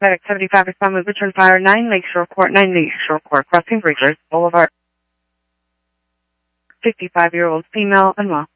Medic 75 respond with return fire 9 Lakeshore Court, crossing Breakers Boulevard. 55-year-old female unwell.